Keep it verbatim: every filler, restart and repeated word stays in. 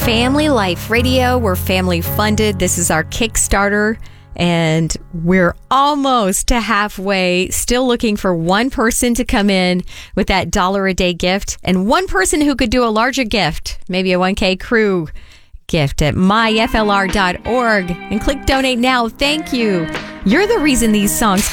Family Life Radio. We're family funded. This is our Kickstarter, and we're almost to halfway. Still looking for one person to come in with that dollar a day gift, and one person who could do a larger gift, maybe a one K crew gift at my f l r dot org, and click donate now. Thank you. You're the reason these songs